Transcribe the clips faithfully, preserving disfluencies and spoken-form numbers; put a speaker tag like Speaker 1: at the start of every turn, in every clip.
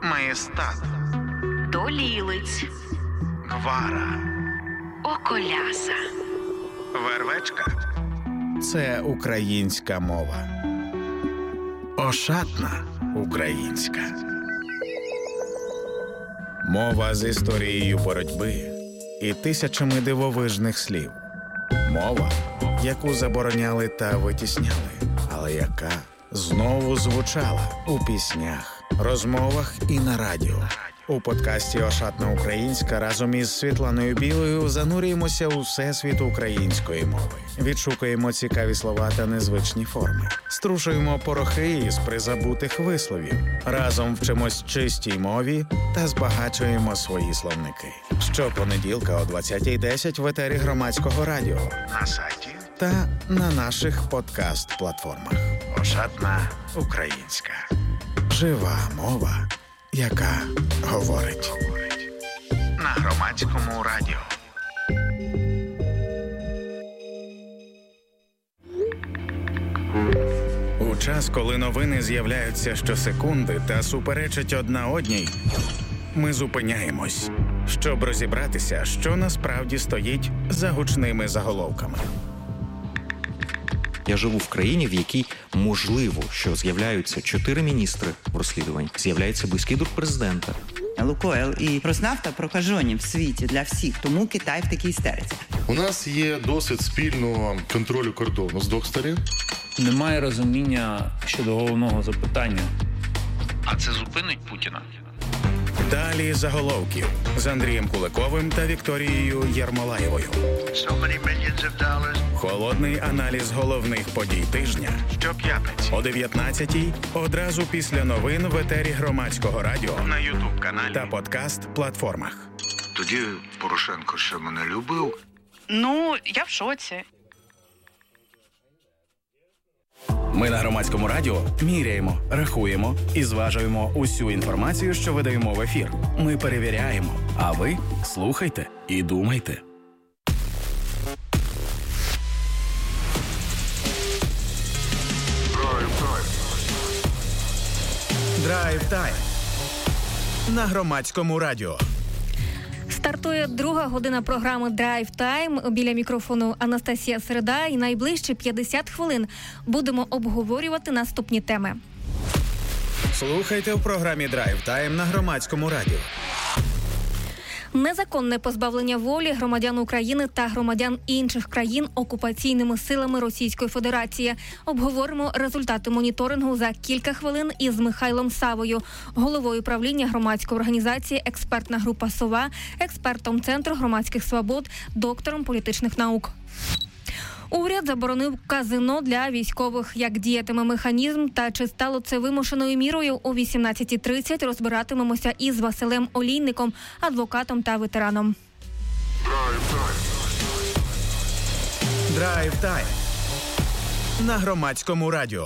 Speaker 1: Маєстат,
Speaker 2: Долілиць,
Speaker 1: Гвара,
Speaker 2: Околяса,
Speaker 1: Вервечка – це українська мова. Ошатна українська. Мова з історією боротьби і тисячами дивовижних слів. Мова, яку забороняли та витісняли, але яка знову звучала у піснях, розмовах і на радіо. У подкасті «Ошатна українська» разом із Світланою Білою занурюємося у всесвіт української мови. Відшукуємо цікаві слова та незвичні форми. Струшуємо порохи із призабутих висловів. Разом вчимось чистій мові та збагачуємо свої словники. Щопонеділка о двадцятій десять в етері Громадського радіо, на сайті та на наших подкаст-платформах. «Ошатна українська». Жива мова, яка говорить. На Громадському радіо. У час, коли новини з'являються щосекунди та суперечать одна одній, ми зупиняємось, щоб розібратися, що насправді стоїть за гучними заголовками.
Speaker 3: Я живу в країні, в якій можливо, що з'являються чотири міністри в розслідуванні, з'являється близький друг президента.
Speaker 4: Лукойл і Роснафта прокажені в світі для всіх, тому Китай в такій істериці.
Speaker 5: У нас є досвід спільного контролю кордону з двох сторін.
Speaker 6: Немає розуміння щодо головного запитання.
Speaker 1: А це зупинить Путіна? Далі заголовків з Андрієм Куликовим та Вікторією Єрмолаєвою. Холодний аналіз головних подій тижня. Щоп'ятниці о дев'ятнадцятій, одразу після новин в етері Громадського радіо, на ютуб-каналі та подкаст-платформах.
Speaker 7: Тоді Порошенко ще мене любив.
Speaker 2: Ну, я в шоці.
Speaker 8: Ми на Громадському радіо міряємо, рахуємо і зважуємо усю інформацію, що видаємо в ефір. Ми перевіряємо, а ви слухайте і думайте.
Speaker 1: Драйв-тайм на Громадському радіо.
Speaker 9: Стартує друга година програми «Драйв Тайм». Біля мікрофону Анастасія Середа. І найближчі п'ятдесят хвилин будемо обговорювати наступні теми.
Speaker 1: Слухайте в програмі «Драйв Тайм» на Громадському радіо.
Speaker 9: Незаконне позбавлення волі громадян України та громадян інших країн окупаційними силами Російської Федерації. Обговоримо результати моніторингу за кілька хвилин із Михайлом Савою, головою правління громадської організації «Експертна група Сова», експертом Центру громадських свобод, доктором політичних наук. Уряд заборонив казино для військових. Як діятиме механізм та чи стало це вимушеною мірою, о вісімнадцятій тридцять розбиратимемося із Василем Олійником, адвокатом та ветераном.
Speaker 1: Драйв-тайм на Громадському радіо.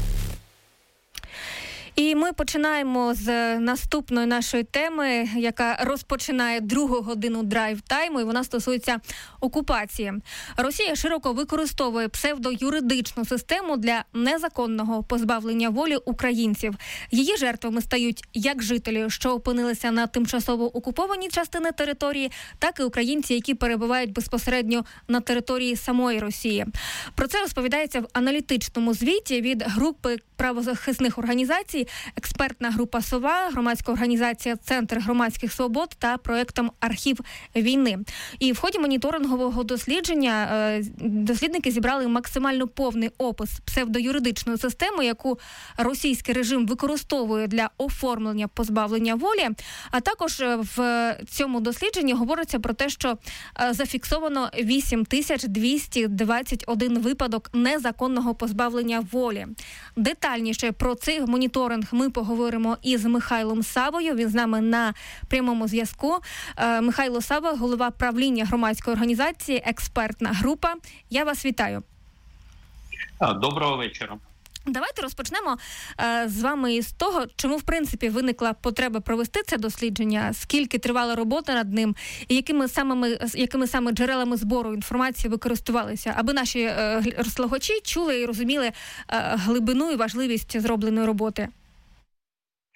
Speaker 9: І ми починаємо з наступної нашої теми, яка розпочинає другу годину драйв-тайму, і вона стосується окупації. Росія широко використовує псевдоюридичну систему для незаконного позбавлення волі українців. Її жертвами стають як жителі, що опинилися на тимчасово окупованій частині території, так і українці, які перебувають безпосередньо на території самої Росії. Про це розповідається в аналітичному звіті від групи правозахисних організацій «Експертна група Сова», громадська організація «Центр громадських свобод» та проєктом «Архів війни». І в ході моніторингового дослідження дослідники зібрали максимально повний опис псевдоюридичної системи, яку російський режим використовує для оформлення позбавлення волі. А також в цьому дослідженні говориться про те, що зафіксовано вісім тисяч двісті двадцять один випадок незаконного позбавлення волі. Детальніше про цей моніторинг ми поговоримо із Михайлом Савою. Він з нами на прямому зв'язку. Михайло Сава, голова правління громадської організації «Експертна група». Я вас вітаю.
Speaker 10: Доброго вечора.
Speaker 9: Давайте розпочнемо е, з вами із того, чому, в принципі, виникла потреба провести це дослідження, скільки тривала робота над ним, і якими самими, якими саме джерелами збору інформації ви користувалися, аби наші е, слухачі чули і розуміли е, глибину і важливість зробленої роботи.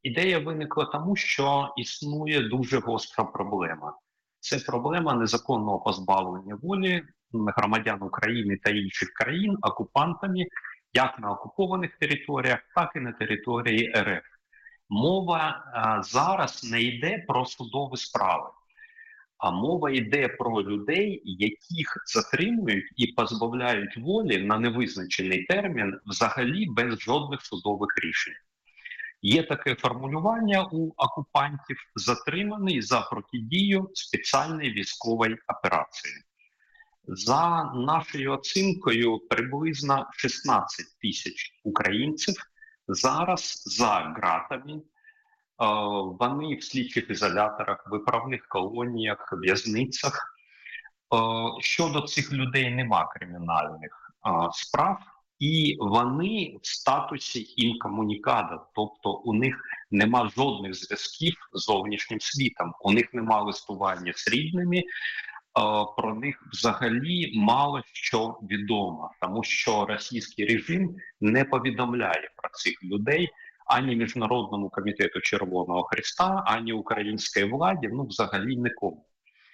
Speaker 10: Ідея виникла тому, що існує дуже гостра проблема. Це проблема незаконного позбавлення волі громадян України та інших країн окупантами як на окупованих територіях, так і на території РФ. Мова а, зараз не йде про судові справи, а мова йде про людей, яких затримують і позбавляють волі на невизначений термін взагалі без жодних судових рішень. Є таке формулювання у окупантів – затриманий за протидію спеціальної військової операції. За нашою оцінкою, приблизно шістнадцять тисяч українців зараз за ґратами. Вони в слідчих ізоляторах, виправних колоніях, в'язницях. Щодо цих людей нема кримінальних справ, і вони в статусі інкомунікадо, тобто у них нема жодних зв'язків з зовнішнім світом, у них нема листування з рідними, про них взагалі мало що відомо, тому що російський режим не повідомляє про цих людей ані Міжнародному комітету Червоного Хреста, ані українській владі, ну взагалі нікому.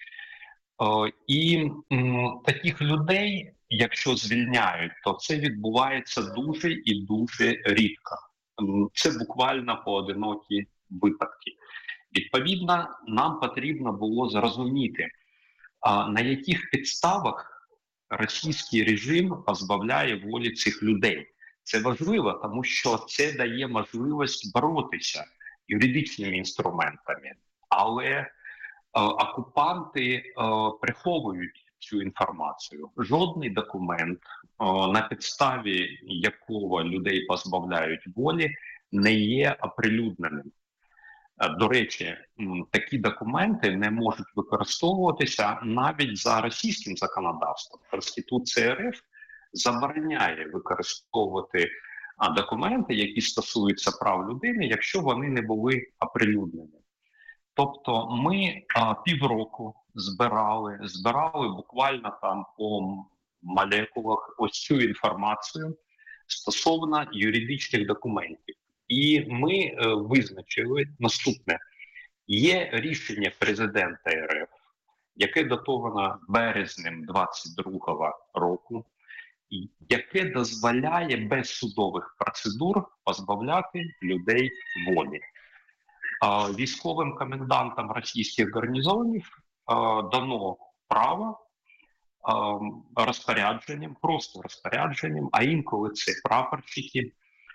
Speaker 10: І м, таких людей, якщо звільняють, то це відбувається дуже і дуже рідко. Це буквально поодинокі випадки. Відповідно, нам потрібно було зрозуміти, на яких підставах російський режим позбавляє волі цих людей. Це важливо, тому що це дає можливість боротися юридичними інструментами. Але е, окупанти е, приховують цю інформацію. Жодний документ, е, на підставі якого людей позбавляють волі, не є оприлюдненим. До речі, такі документи не можуть використовуватися навіть за російським законодавством. Конституція РФ забороняє використовувати документи, які стосуються прав людини, якщо вони не були оприлюднені. Тобто ми а, півроку збирали, збирали буквально там по молекулах ось цю інформацію стосовно юридичних документів. І ми е, визначили наступне. Є рішення президента РФ, яке датовано березнем двадцять другого року, яке дозволяє без судових процедур позбавляти людей волі. А, військовим комендантам російських гарнізонів а, дано право а, розпорядженням, просто розпорядженням, а інколи це прапорщики,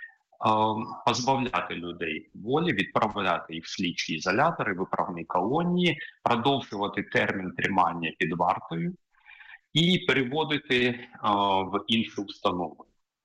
Speaker 10: позбавляти людей волі, відправляти їх в слідчі ізолятори, виправні колонії, продовжувати термін тримання під вартою і переводити а, в інші установи.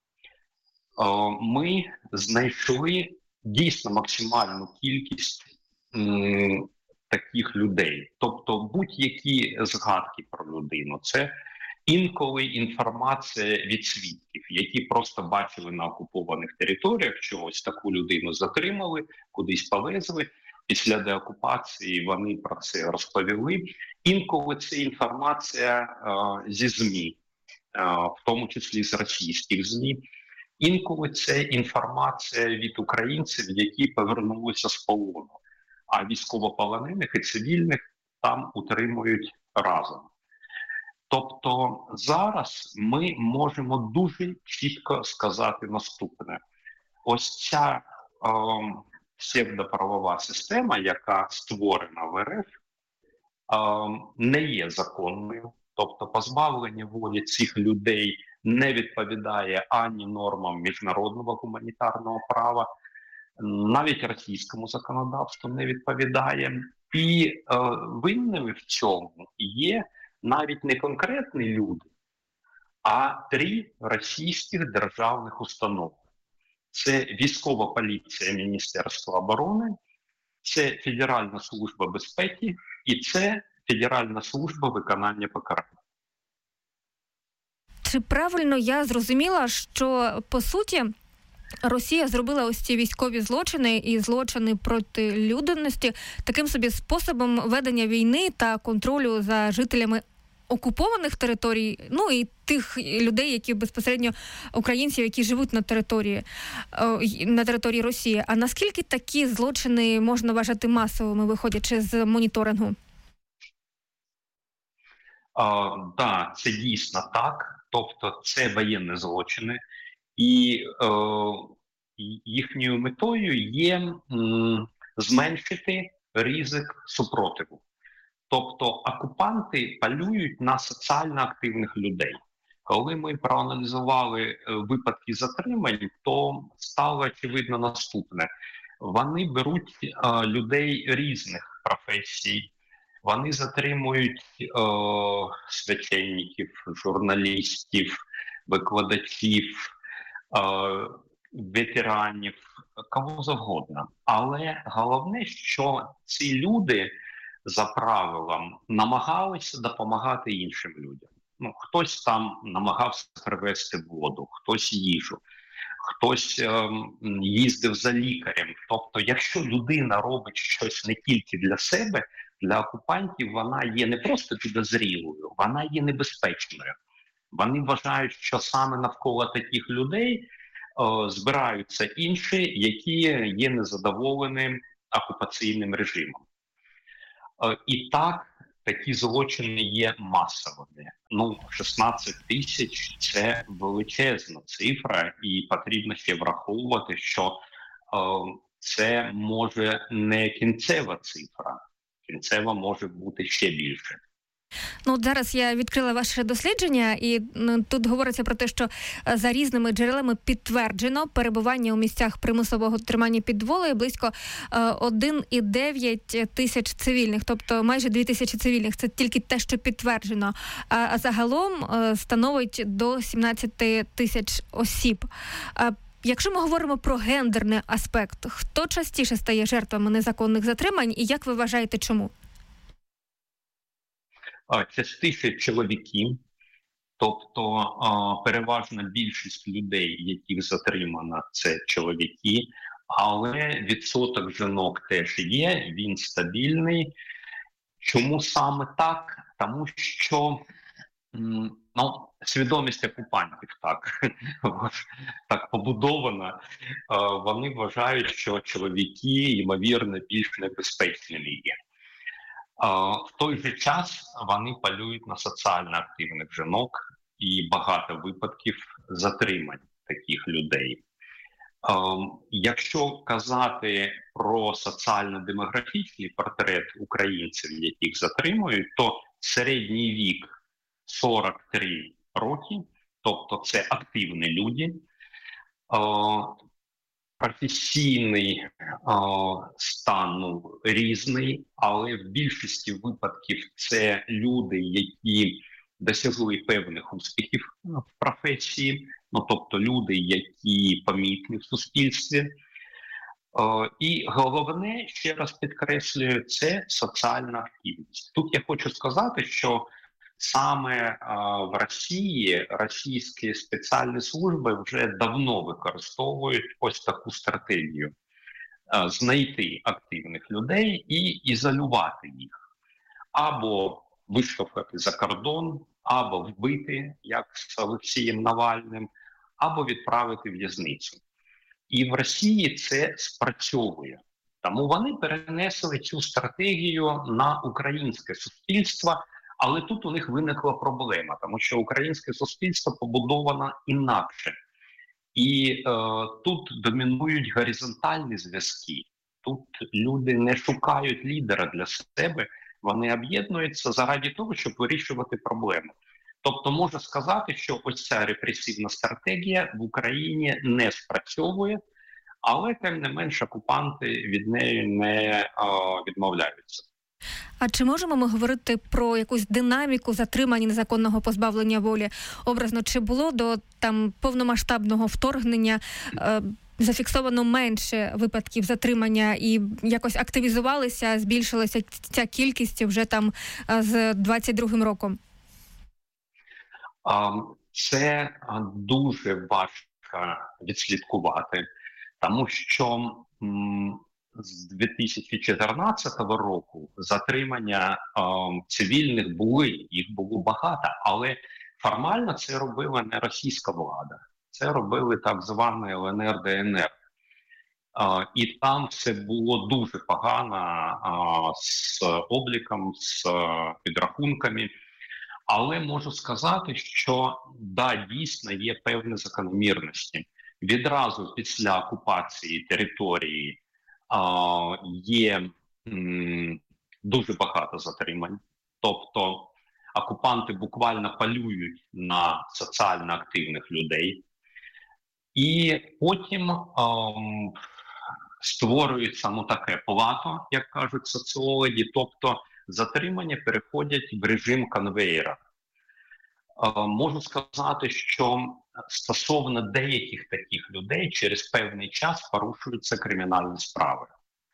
Speaker 10: А, ми знайшли дійсно максимальну кількість м, таких людей. Тобто будь-які згадки про людину – це інколи інформація від свідків, які просто бачили на окупованих територіях, що ось таку людину затримали, кудись повезли. Після деокупації вони про це розповіли. Інколи це інформація е, зі ЗМІ, е, в тому числі з російських ЗМІ. Інколи це інформація від українців, які повернулися з полону, а військовополонених і цивільних там утримують разом. Тобто зараз ми можемо дуже чітко сказати наступне. Ось ця е, псевдоправова система, яка створена в РФ, е, не є законною. Тобто позбавлення волі цих людей не відповідає ані нормам міжнародного гуманітарного права, навіть російському законодавству не відповідає. І е, винними в цьому є навіть не конкретні люди, а три російських державних установи. Це військова поліція Міністерства оборони, це Федеральна служба безпеки і це Федеральна служба виконання покарань.
Speaker 9: Чи правильно я зрозуміла, що, по суті, Росія зробила ось ці військові злочини і злочини проти людяності таким собі способом ведення війни та контролю за жителями окупованих територій, ну і тих людей, які безпосередньо українців, які живуть на території, на території Росії. А наскільки такі злочини можна вважати масовими, виходячи з моніторингу?
Speaker 10: Так, да, це дійсно так. Тобто це воєнні злочини. І е, їхньою метою є м, зменшити ризик супротиву. Тобто окупанти полюють на соціально активних людей. Коли ми проаналізували випадки затримань, то стало очевидно наступне. Вони беруть е, людей різних професій, вони затримують е, священників, журналістів, викладачів, е, ветеранів, кого завгодно. Але головне, що ці люди за правилом намагалися допомагати іншим людям. Ну, хтось там намагався привезти воду, хтось їжу, хтось е, їздив за лікарем. Тобто, якщо людина робить щось не тільки для себе, для окупантів вона є не просто підозрілою, вона є небезпечною. Вони вважають, що саме навколо таких людей о, збираються інші, які є незадоволені окупаційним режимом. О, і так, такі злочини є масовими. Ну, шістнадцять тисяч – це величезна цифра, і потрібно ще враховувати, що о, це може не кінцева цифра. Кінцева може бути ще більше.
Speaker 9: Ну, от зараз я відкрила ваше дослідження, і ну, тут говориться про те, що за різними джерелами підтверджено перебування у місцях примусового тримання під волею близько один цілих дев'ять тисяч цивільних, тобто майже дві тисячі цивільних. Це тільки те, що підтверджено. А, а загалом становить до сімнадцять тисяч осіб. А, якщо ми говоримо про гендерний аспект, хто частіше стає жертвами незаконних затримань і як ви вважаєте, чому?
Speaker 10: Частіше чоловіки, тобто переважна більшість людей, яких затримано, це чоловіки, але відсоток жінок теж є, він стабільний. Чому саме так? Тому що ну, свідомість окупантів так, так побудована. Вони вважають, що чоловіки, ймовірно, більш небезпечні є. В той же час вони полюють на соціально активних жінок і багато випадків затримань таких людей. Якщо казати про соціально-демографічний портрет українців, яких затримують, то середній вік сорок три роки, тобто це активні люди. Професійний о, стан ну, різний, але в більшості випадків це люди, які досягли певних успіхів в професії, ну, тобто люди, які помітні в суспільстві. О, і головне, ще раз підкреслюю, це соціальна активність. Тут я хочу сказати, що саме а, в Росії російські спеціальні служби вже давно використовують ось таку стратегію а, знайти активних людей і ізолювати їх. Або виштовхати за кордон, або вбити, як з Олексієм Навальним, або відправити в в'язницю. І в Росії це спрацьовує. Тому вони перенесли цю стратегію на українське суспільство. Але тут у них виникла проблема, тому що українське суспільство побудовано інакше. І е, тут домінують горизонтальні зв'язки. Тут люди не шукають лідера для себе, вони об'єднуються заради того, щоб вирішувати проблеми. Тобто можна сказати, що ось ця репресивна стратегія в Україні не спрацьовує, але тим не менш окупанти від неї не е, відмовляються.
Speaker 9: А чи можемо ми говорити про якусь динаміку затримання незаконного позбавлення волі? Образно, чи було до там повномасштабного вторгнення е, зафіксовано менше випадків затримання і якось активізувалися, збільшилася ця кількість вже там з двадцять другим роком?
Speaker 10: Це дуже важко відслідкувати, тому що м, з дві тисячі чотирнадцятого року затримання е, цивільних були, їх було багато, але формально це робила не російська влада, це робили так звані Л Н Р, Д Н Р. Е, і там все було дуже погано е, з обліком, з е, підрахунками. Але можу сказати, що да, дійсно є певні закономірності. Відразу після окупації території а, є м, дуже багато затримань. Тобто окупанти буквально полюють на соціально активних людей. І потім а, створюється ну, таке плато, як кажуть соціологи, тобто затримання переходять в режим конвеєра. Можу сказати, що стосовно деяких таких людей через певний час порушуються кримінальні справи.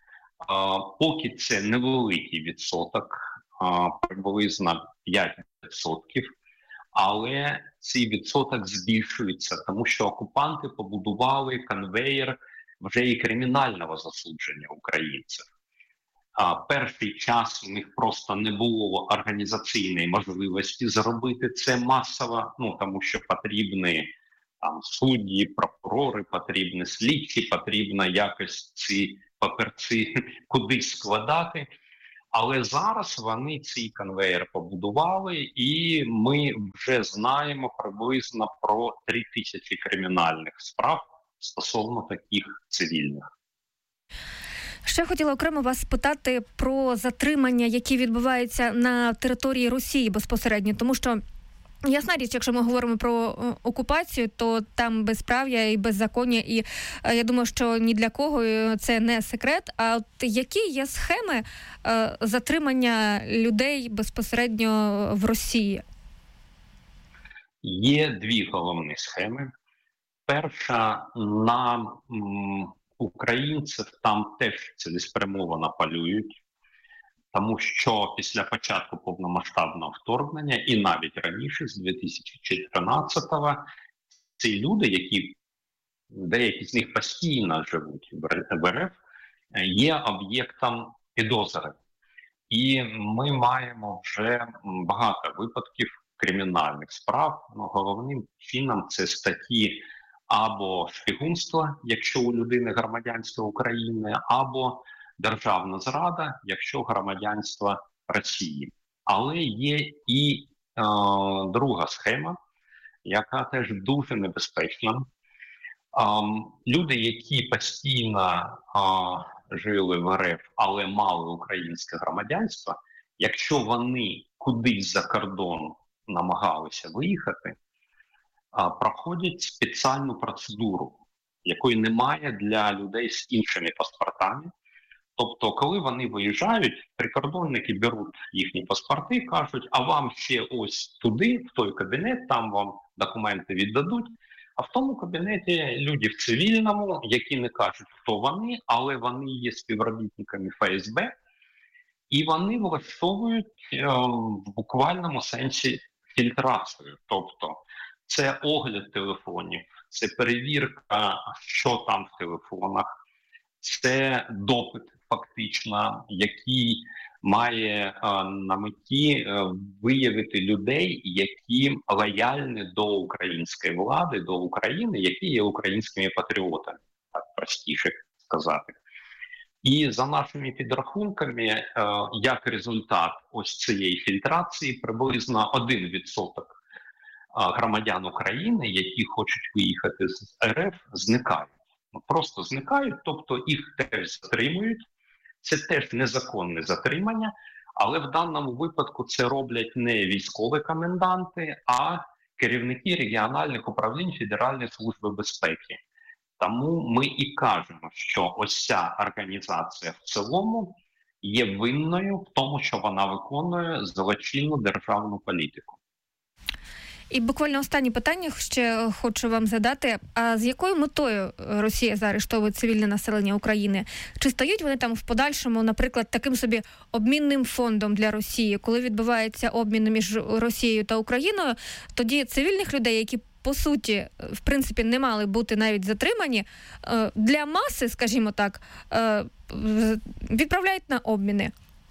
Speaker 10: Поки це невеликий відсоток, приблизно п'ять відсотків, але цей відсоток збільшується, тому що окупанти побудували конвеєр вже і кримінального засудження українців. А перший час у них просто не було організаційної можливості зробити це масово, ну тому що потрібні там судді, прокурори, потрібні слідчі, потрібно якось ці папірці кудись складати. Але зараз вони цей конвейер побудували, і ми вже знаємо приблизно про три тисячі кримінальних справ стосовно таких цивільних.
Speaker 9: Ще хотіла окремо вас спитати про затримання, які відбуваються на території Росії безпосередньо, тому що ясна річ, якщо ми говоримо про окупацію, то там безправ'я і беззаконня, і я думаю, що ні для кого це не секрет. А от які є схеми е, затримання людей безпосередньо в Росії?
Speaker 10: Є дві головні схеми. Перша на м, українців там теж цілеспрямовано полюють, тому що після початку повномасштабного вторгнення і навіть раніше, з дві тисячі чотирнадцятого, ці люди, які деякі з них постійно живуть в Р Ф, є об'єктом підозри. І ми маємо вже багато випадків кримінальних справ. Ну, головним чином це статті або шпигунство, якщо у людини громадянство України, або державна зрада, якщо громадянство Росії. Але є і е, друга схема, яка теж дуже небезпечна. Е, люди, які постійно е, жили в Р Ф, але мали українське громадянство, якщо вони кудись за кордон намагалися виїхати, е, проходять спеціальну процедуру, якої немає для людей з іншими паспортами. Тобто, коли вони виїжджають, прикордонники беруть їхні паспорти, кажуть, а вам ще ось туди, в той кабінет, там вам документи віддадуть. А в тому кабінеті люди в цивільному, які не кажуть, хто вони, але вони є співробітниками Ф С Б, і вони влаштовують е, в буквальному сенсі фільтрацію. Тобто, це огляд телефонів, це перевірка, що там в телефонах, це допит фактично, який має а, на меті а, виявити людей, які лояльні до української влади, до України, які є українськими патріотами, так простіше сказати. І за нашими підрахунками, а, як результат ось цієї фільтрації, приблизно один відсоток громадян України, які хочуть виїхати з Р Ф, зникають. Просто зникають, тобто їх теж затримують. Це теж незаконне затримання, але в даному випадку це роблять не військові коменданти, а керівники регіональних управлінь Федеральної служби безпеки. Тому ми і кажемо, що ось ця організація в цілому є винною в тому, що вона виконує злочинну державну політику.
Speaker 9: І буквально останнє питання ще хочу вам задати. А з якою метою Росія заарештовує цивільне населення України? Чи стають вони там в подальшому, наприклад, таким собі обмінним фондом для Росії? Коли відбувається обмін між Росією та Україною, тоді цивільних людей, які по суті, в принципі, не мали бути навіть затримані, для маси, скажімо так, відправляють на обміни.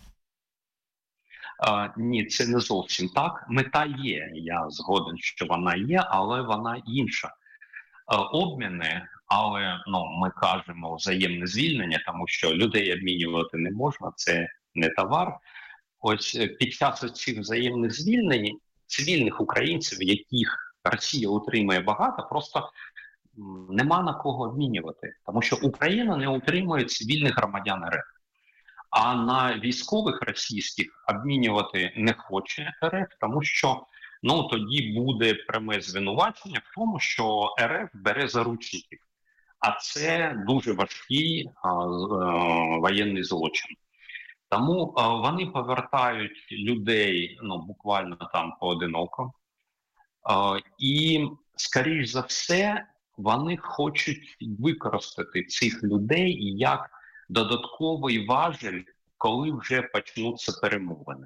Speaker 10: А, ні, це не зовсім так. Мета є, я згоден, що вона є, але вона інша. А, обміни, але ну, ми кажемо взаємне звільнення, тому що людей обмінювати не можна, це не товар. Ось під час цих взаємних звільнень цивільних українців, яких Росія утримує багато, просто нема на кого обмінювати. Тому що Україна не утримує цивільних громадян РФ. А на військових російських обмінювати не хоче РФ, тому що ну, тоді буде пряме звинувачення в тому, що РФ бере заручників. А це дуже важкий а, а, воєнний злочин. Тому а, вони повертають людей ну, буквально там поодиноко. А, і, скоріш за все, вони хочуть використати цих людей як додатковий важіль, коли вже почнуться перемовини.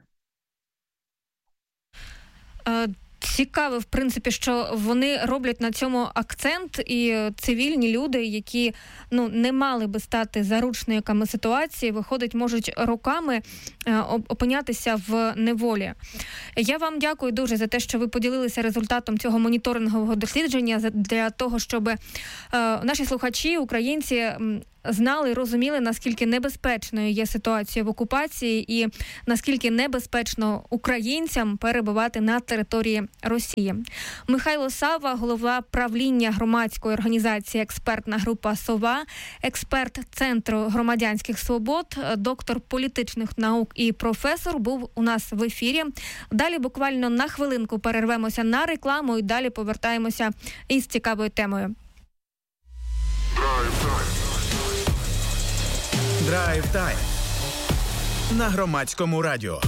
Speaker 9: Цікаво, в принципі, що вони роблять на цьому акцент, і цивільні люди, які ну не мали би стати заручниками ситуації, виходить, можуть роками опинятися в неволі. Я вам дякую дуже за те, що ви поділилися результатом цього моніторингового дослідження для того, щоб е, наші слухачі, українці, знали і розуміли, наскільки небезпечною є ситуація в окупації і наскільки небезпечно українцям перебувати на території Росії. Михайло Савва, голова правління громадської організації «Експертна група Сова», експерт Центру громадянських свобод, доктор політичних наук і професор, був у нас в ефірі. Далі буквально на хвилинку перервемося на рекламу і далі повертаємося із цікавою темою.
Speaker 1: Драйв-тайм на Громадському радіо.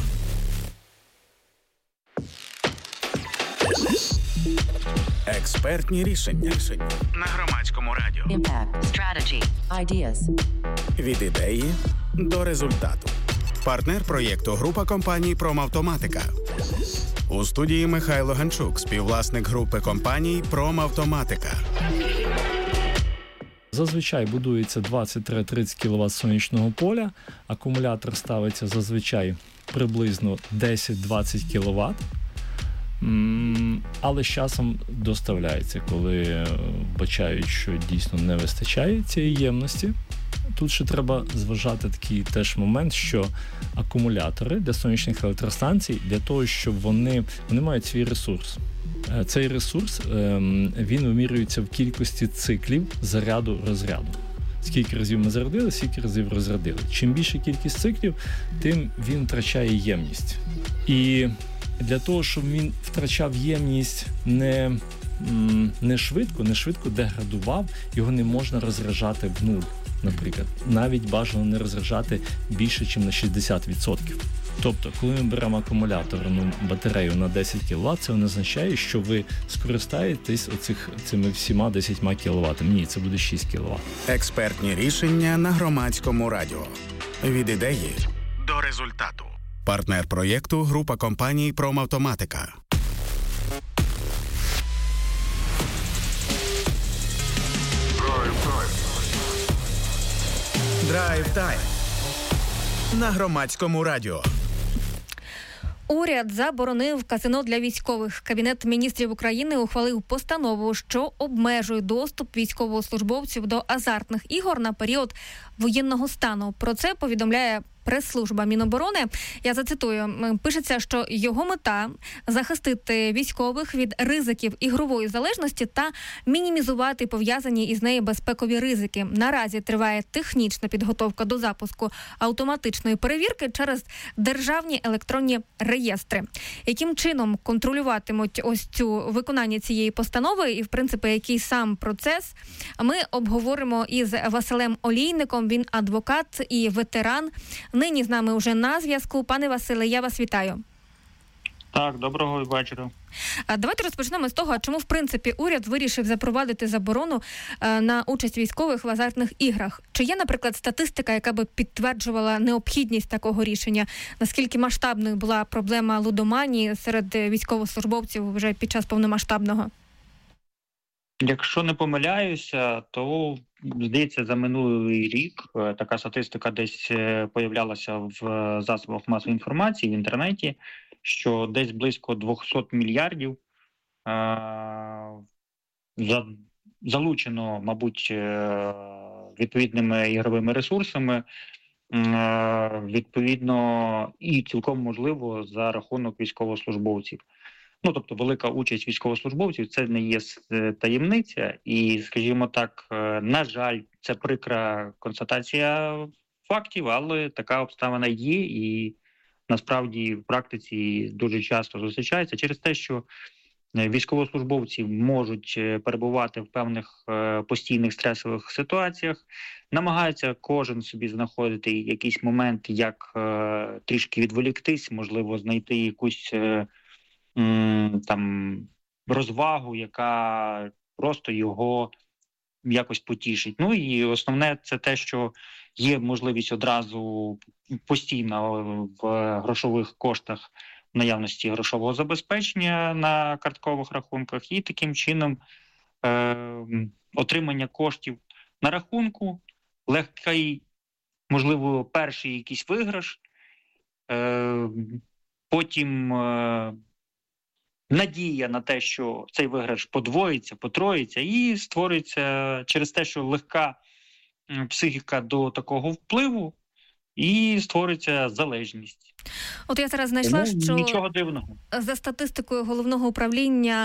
Speaker 1: Експертні рішення. На Громадському радіо.
Speaker 11: Impact. Strategy. Ideas.
Speaker 1: Від ідеї до результату. Партнер проєкту група компаній «Промавтоматика». У студії Михайло Ганчук, співвласник групи компаній «Промавтоматика».
Speaker 12: Зазвичай будується двадцять-тридцять кіловат сонячного поля, акумулятор ставиться зазвичай приблизно десять-двадцять кіловат, але з часом доставляється, коли бачають, що дійсно не вистачає цієї ємності. Тут ще треба зважати такий теж момент, що акумулятори для сонячних електростанцій, для того, щоб вони, вони мають свій ресурс. Цей ресурс, він вимірюється в кількості циклів заряду-розряду. Скільки разів ми зарядили, скільки разів розрядили. Чим більша кількість циклів, тим він втрачає ємність. І для того, щоб він втрачав ємність не, не швидко, не швидко деградував, його не можна розряджати в нуль, наприклад. Навіть бажано не розряджати більше, ніж на шістдесят відсотків. Тобто, коли ми беремо акумуляторну батарею на десять кіловат, це не означає, що ви скористаєтесь оцих, цими всіма десятьма кіловатами. Ні, це буде шість кіловат.
Speaker 1: Експертні рішення на Громадському радіо. Від ідеї до результату. Партнер проєкту група компаній «Промавтоматика». Драйв-тайм на Громадському радіо.
Speaker 9: Уряд заборонив казино для військових. Кабінет міністрів України ухвалив постанову, що обмежує доступ військовослужбовців до азартних ігор на період воєнного стану. Про це повідомляє прес-служба Міноборони. Я зацитую. Пишеться, що його мета – захистити військових від ризиків ігрової залежності та мінімізувати пов'язані із нею безпекові ризики. Наразі триває технічна підготовка до запуску автоматичної перевірки через державні електронні реєстри. Яким чином контролюватимуть ось цю виконання цієї постанови і, в принципі, який сам процес, ми обговоримо із Василем Олійником. Він адвокат і ветеран. Нині з нами вже на зв'язку. Пане Василе, я вас вітаю.
Speaker 13: Так, доброго вечора.
Speaker 9: Давайте розпочнемо з того, чому, в принципі, уряд вирішив запровадити заборону на участь військових в азартних іграх. Чи є, наприклад, статистика, яка би підтверджувала необхідність такого рішення? Наскільки масштабною була проблема лудоманії серед військовослужбовців вже під час повномасштабного?
Speaker 13: Якщо не помиляюся, то, здається, за минулий рік така статистика десь появлялася в засобах масової інформації, в інтернеті, що десь близько двісті мільярдів е- залучено, мабуть, відповідними ігровими ресурсами, е- відповідно, і цілком можливо за рахунок військовослужбовців. Ну, тобто, велика участь військовослужбовців – це не є таємниця. І, скажімо так, на жаль, це прикра констатація фактів, але така обставина є і, насправді, в практиці дуже часто зустрічається через те, що військовослужбовці можуть перебувати в певних постійних стресових ситуаціях, намагаються кожен собі знаходити якийсь момент, як трішки відволіктись, можливо, знайти якусь там розвагу, яка просто його якось потішить. Ну і основне це те, що є можливість одразу постійно в грошових коштах в наявності грошового забезпечення на карткових рахунках, і таким чином е- отримання коштів на рахунку, легкий, можливо, перший якийсь виграш, е- потім е- надія на те, що цей виграш подвоїться, потроїться, і створюється через те, що легка психіка до такого впливу, і створюється залежність.
Speaker 9: От я зараз знайшла,
Speaker 13: Тому
Speaker 9: що
Speaker 13: нічого дивного.
Speaker 9: За статистикою Головного управління